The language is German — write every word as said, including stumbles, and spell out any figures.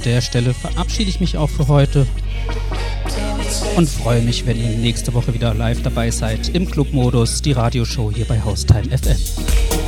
der Stelle verabschiede ich mich auch für heute und freue mich, wenn ihr nächste Woche wieder live dabei seid im Clubmodus, die Radioshow hier bei Haustime F M.